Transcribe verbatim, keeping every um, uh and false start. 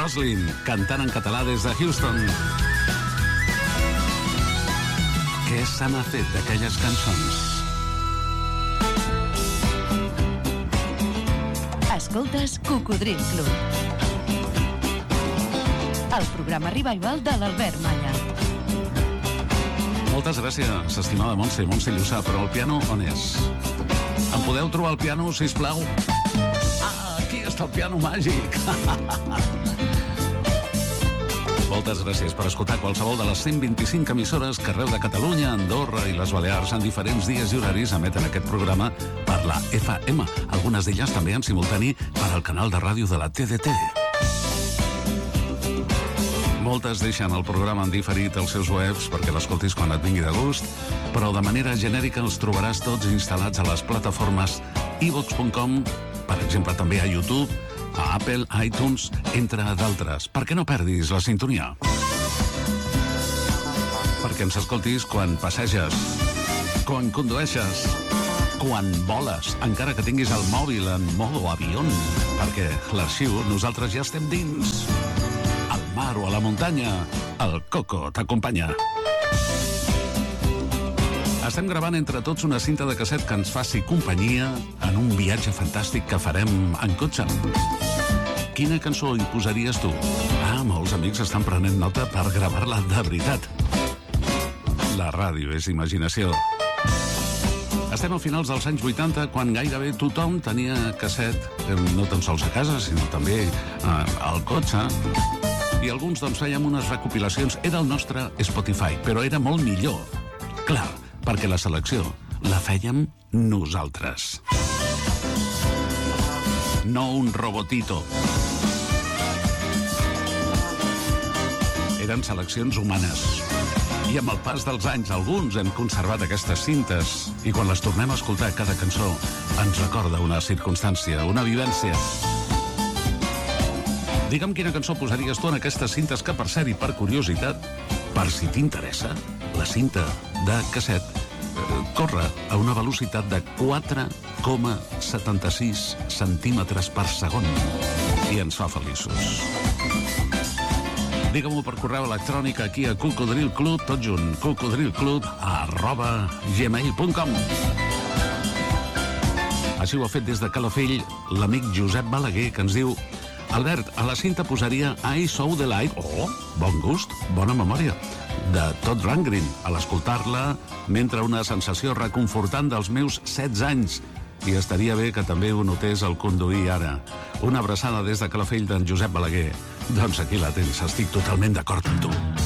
Gosling, cantant en català des de Houston. Què se n'ha fet d'aquelles cançons? Escoltes Cocodril Club, el programa revival de l'Albert Malla. Moltes gràcies, estimada Montse, Montse Llussà, però el piano on és? Em podeu trobar el piano, sisplau? Ah, aquí està el piano màgic! Moltes gràcies per escoltar qualsevol de les cent vint-i-cinc emissores que arreu de Catalunya, Andorra i les Balears en diferents dies i horaris emeten aquest programa per la F M, algunes d'elles també en simultani per al canal de ràdio de la T D T. Moltes deixen el programa en diferit als seus webs perquè l'escoltis quan et vingui de gust, però de manera genèrica els trobaràs tots instal·lats a les plataformes i vox punt com, per exemple també a YouTube, a Apple, iTunes, entre d'altres. Per què no perdis la sintonia? Perquè ens escoltis quan passeges, quan condueixes, quan voles, encara que tinguis el mòbil en modo avió, perquè l'arxiu nosaltres ja estem dins. Al mar o a la muntanya, el Coco t'acompanya. Estem gravant entre tots una cinta de casset que ens faci companyia en un viatge fantàstic que farem en cotxe. Quina cançó hi posaries tu? Ah, molts amics estan prenent nota per gravar-la de veritat. La ràdio és imaginació. Estem a finals dels anys vuitanta, quan gairebé tothom tenia casset, no tan sols a casa, sinó també eh, al cotxe. I alguns doncs fèiem unes recopilacions. Era el nostre Spotify, però era molt millor. Clar, perquè la selecció la fèiem nosaltres. No un robotito. Eren seleccions humanes. I amb el pas dels anys, alguns hem conservat aquestes cintes i quan les tornem a escoltar, cada cançó ens recorda una circumstància, una vivència. Digue'm quina cançó posaries tu en aquestes cintes que, per cert i per curiositat, per si t'interessa, la cinta de casset eh, corre a una velocitat de quatre coma setanta-sis centímetres per segon i ens fa feliços. Digue-m'ho per correu electrònic aquí a cocodrilclub, tot junt, cocodrilclub arroba gmail punt com. Així ho ha fet des de Calafell l'amic Josep Balaguer, que ens diu: Albert, a la cinta posaria I Saw the Light, oh, bon gust, bona memòria, de Todd Rundgren, a l'escoltar-la mentre una sensació reconfortant dels meus setze anys. I estaria bé que també ho notés al conduir ara. Una abraçada des de Calafell d'en Josep Balaguer. Doncs aquí la tens, estic totalment d'acord amb tu.